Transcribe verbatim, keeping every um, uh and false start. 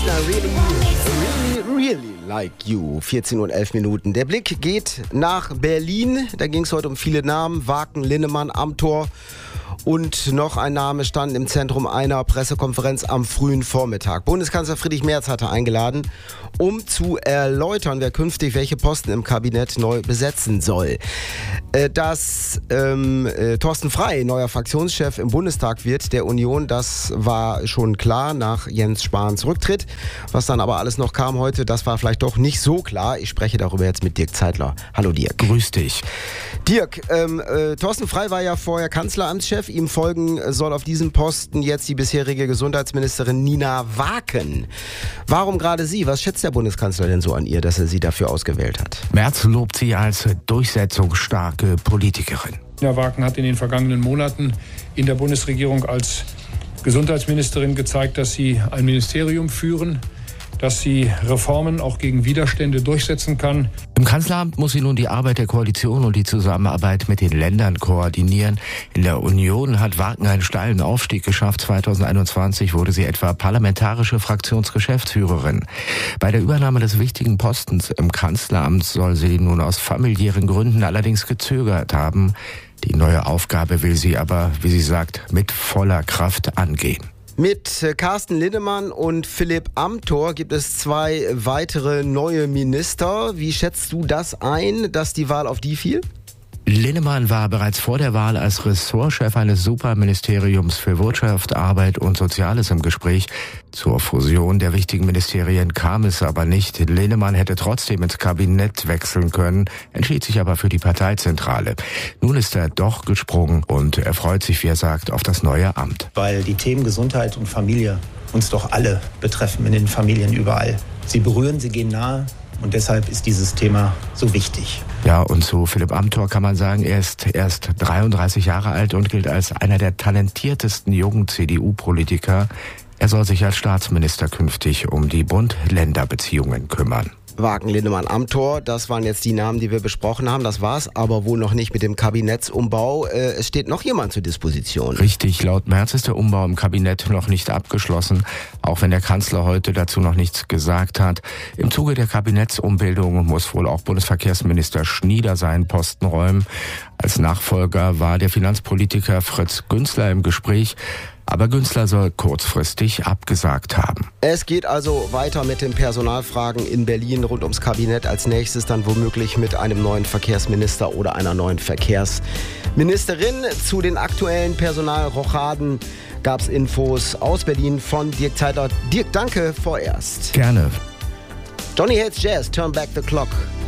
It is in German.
I really, really, really like you. vierzehn Uhr und elf Minuten. Der Blick geht nach Berlin. Da ging es heute um viele Namen. Waken, Linnemann, Amthor. Und noch ein Name stand im Zentrum einer Pressekonferenz am frühen Vormittag. Bundeskanzler Friedrich Merz hatte eingeladen, um zu erläutern, wer künftig welche Posten im Kabinett neu besetzen soll. Dass ähm, äh, Thorsten Frey neuer Fraktionschef im Bundestag wird der Union, das war schon klar nach Jens Spahns Rücktritt. Was dann aber alles noch kam heute, das war vielleicht doch nicht so klar. Ich spreche darüber jetzt mit Dirk Zeitler. Hallo Dirk. Grüß dich. Dirk, ähm, äh, Thorsten Frey war ja vorher Kanzleramtschef. Ihm folgen soll auf diesem Posten jetzt die bisherige Gesundheitsministerin Nina Waken. Warum gerade sie? Was schätzt der Bundeskanzler denn so an ihr, dass er sie dafür ausgewählt hat? Merz lobt sie als durchsetzungsstarke Politikerin. Nina Waken hat in den vergangenen Monaten in der Bundesregierung als Gesundheitsministerin gezeigt, dass sie ein Ministerium führen, dass sie Reformen auch gegen Widerstände durchsetzen kann. Im Kanzleramt muss sie nun die Arbeit der Koalition und die Zusammenarbeit mit den Ländern koordinieren. In der Union hat Waken einen steilen Aufstieg geschafft. zweitausendeinundzwanzig wurde sie etwa parlamentarische Fraktionsgeschäftsführerin. Bei der Übernahme des wichtigen Postens im Kanzleramt soll sie nun aus familiären Gründen allerdings gezögert haben. Die neue Aufgabe will sie aber, wie sie sagt, mit voller Kraft angehen. Mit Carsten Linnemann und Philipp Amthor gibt es zwei weitere neue Minister. Wie schätzt du das ein, dass die Wahl auf die fiel? Linnemann war bereits vor der Wahl als Ressortchef eines Superministeriums für Wirtschaft, Arbeit und Soziales im Gespräch. Zur Fusion der wichtigen Ministerien kam es aber nicht. Linnemann hätte trotzdem ins Kabinett wechseln können, entschied sich aber für die Parteizentrale. Nun ist er doch gesprungen und er freut sich, wie er sagt, auf das neue Amt. Weil die Themen Gesundheit und Familie uns doch alle betreffen, in den Familien überall. Sie berühren, sie gehen nahe. Und deshalb ist dieses Thema so wichtig. Ja, und zu Philipp Amthor kann man sagen, er ist erst dreiunddreißig Jahre alt und gilt als einer der talentiertesten jungen C D U-Politiker. Er soll sich als Staatsminister künftig um die Bund-Länder-Beziehungen kümmern. Waken, Linnemann, Amthor, das waren jetzt die Namen, die wir besprochen haben. Das war's aber wohl noch nicht mit dem Kabinettsumbau. Äh, es steht noch jemand zur Disposition. Richtig, laut Merz ist der Umbau im Kabinett noch nicht abgeschlossen, auch wenn der Kanzler heute dazu noch nichts gesagt hat. Im Zuge der Kabinettsumbildung muss wohl auch Bundesverkehrsminister Schnieder seinen Posten räumen. Als Nachfolger war der Finanzpolitiker Fritz Günzler im Gespräch. Aber Günzler soll kurzfristig abgesagt haben. Es geht also weiter mit den Personalfragen in Berlin rund ums Kabinett. Als nächstes dann womöglich mit einem neuen Verkehrsminister oder einer neuen Verkehrsministerin. Zu den aktuellen Personalrochaden gab es Infos aus Berlin von Dirk Zeitler. Dirk, danke vorerst. Gerne. Johnny Hates Jazz, Turn Back the Clock.